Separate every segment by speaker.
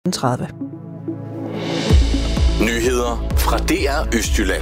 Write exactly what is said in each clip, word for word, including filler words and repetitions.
Speaker 1: tredive.
Speaker 2: Nyheder fra D R Østjylland.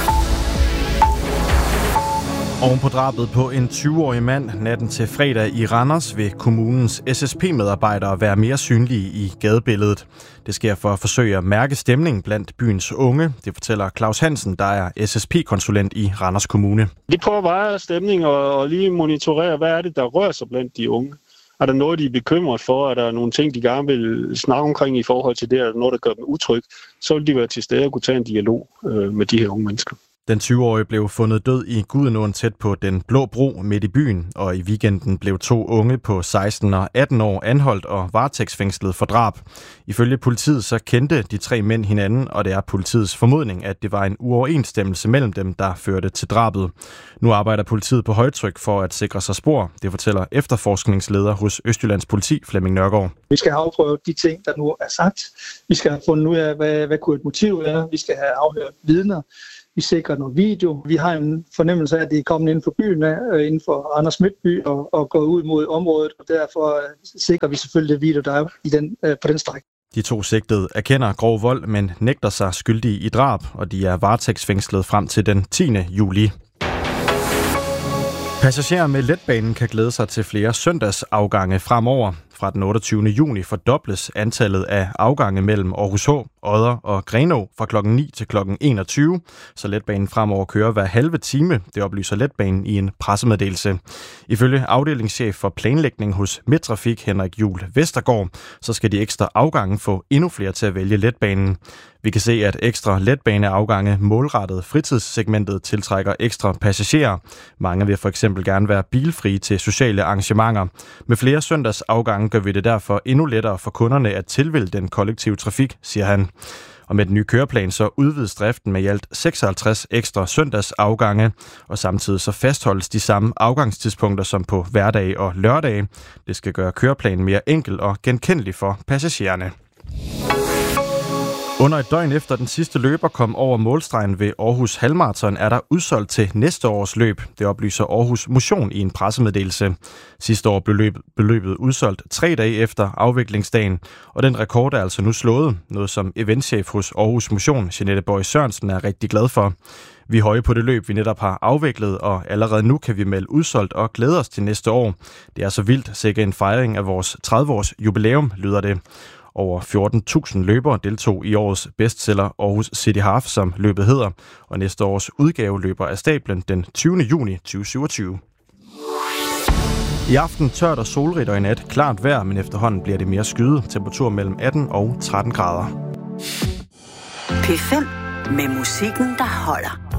Speaker 3: Oven på drabet på en tyve-årig mand natten til fredag i Randers vil kommunens S S P-medarbejdere være mere synlige i gadebilledet. Det sker for at forsøge at mærke stemningen blandt byens unge. Det fortæller Claus Hansen, der er S S P-konsulent i Randers Kommune.
Speaker 4: De prøver at veje stemning og, og lige monitorere, hvad er det, der rører sig blandt de unge. Er der noget, de er bekymret for? Er der nogle ting, de gerne vil snakke omkring i forhold til det? Er der noget, der gør dem utryg? Så vil de være til stede og kunne tage en dialog øh, med de her unge mennesker.
Speaker 3: Den tyve-årige blev fundet død i Gudenåen tæt på Den Blå Bro midt i byen, og i weekenden blev to unge på seksten og atten år anholdt og varetægtsfængslet for drab. Ifølge politiet så kendte de tre mænd hinanden, og det er politiets formodning, at det var en uoverensstemmelse mellem dem, der førte til drabet. Nu arbejder politiet på højtryk for at sikre sig spor. Det fortæller efterforskningsleder hos Østjyllands Politi, Flemming Nørgaard.
Speaker 5: Vi skal have afprøvet de ting, der nu er sagt. Vi skal have fundet ud af, hvad, hvad kunne et motiv er. Vi skal have afhørt vidner. Vi sikrer noget video. Vi har en fornemmelse af, at det er kommet inden for byen, inden for Randers Midtby og, og gået ud mod området, og derfor sikrer vi selvfølgelig det video, der er i den, på den stræk.
Speaker 3: De to sigtede erkender grov vold, men nægter sig skyldige i drab, og de er varetægtsfængslet frem til den tiende juli. Passagerer med letbanen kan glæde sig til flere søndagsafgange fremover. Fra den otteogtyvende juni fordobles antallet af afgange mellem Aarhus H, Odder og Grenaa fra klokken ni til klokken enogtyve, så letbanen fremover kører hver halve time. Det oplyser letbanen i en pressemeddelelse. Ifølge afdelingschef for planlægning hos Midtrafik, Henrik Juhl Vestergaard, så skal de ekstra afgange få endnu flere til at vælge letbanen. Vi kan se, at ekstra letbaneafgange målrettet fritidssegmentet tiltrækker ekstra passagerer. Mange vil for eksempel gerne være bilfrie til sociale arrangementer. Med flere søndagsafgange gør vi det derfor endnu lettere for kunderne at tilvælge den kollektive trafik, siger han. Og med den nye køreplan så udvides driften med i alt seksoghalvtreds ekstra søndagsafgange, og samtidig så fastholdes de samme afgangstidspunkter som på hverdage og lørdage. Det skal gøre køreplanen mere enkel og genkendelig for passagererne. Under et døgn efter den sidste løber kom over målstregen ved Aarhus Halvmarathon, er der udsolgt til næste års løb. Det oplyser Aarhus Motion i en pressemeddelelse. Sidste år blev løbet, løbet udsolgt tre dage efter afviklingsdagen, og den rekord er altså nu slået. Noget som eventchef hos Aarhus Motion, Jeanette Boy Sørensen, er rigtig glad for. Vi er høje på det løb, vi netop har afviklet, og allerede nu kan vi melde udsolgt og glæde os til næste år. Det er så vildt, sikkert en fejring af vores tredive-års jubilæum, lyder det. Over fjorten tusind løbere deltog i årets bestseller Aarhus City Half, som løbet hedder, og næste års udgave løber af stablen den tyvende juni to tusind syvogtyve. I aften tørt og solrigt og i nat klart vejr, men efterhånden bliver det mere skyet. Temperatur mellem atten og tretten grader.
Speaker 6: P fem med musikken, der holder.